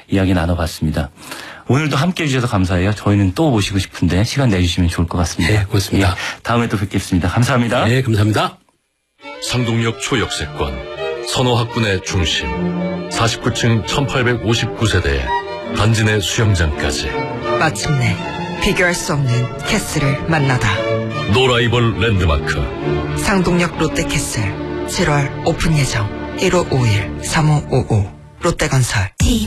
이야기 나눠봤습니다. 오늘도 함께해 주셔서 감사해요. 저희는 또 오시고 싶은데 시간 내주시면 좋을 것 같습니다. 네, 고맙습니다. 예, 다음에 또 뵙겠습니다. 감사합니다. 네, 감사합니다. 상동역 초역세권, 선호학군의 중심, 49층 1859세대에 단지 내 수영장까지. 마침내 비교할 수 없는 캐슬을 만나다. 노라이벌 랜드마크 상동역 롯데캐슬 7월 오픈 예정. 1551-3555 롯데건설.